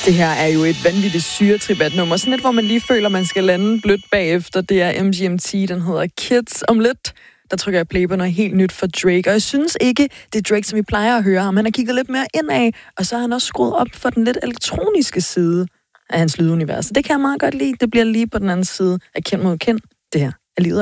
Det her er jo et vanvittigt syretribat-nummer. Sådan et, hvor man lige føler, man skal lande blødt bagefter. Det er MGMT, den hedder Kids. Om lidt, der trykker jeg play på noget helt nyt for Drake. Og jeg synes ikke, det er Drake, som vi plejer at høre ham. Han har kigget lidt mere indad, og så har han også skruet op for den lidt elektroniske side af hans lydunivers. Det kan jeg meget godt lide. Det bliver lige på den anden side af Kendt mod Kendt. Det her er livet.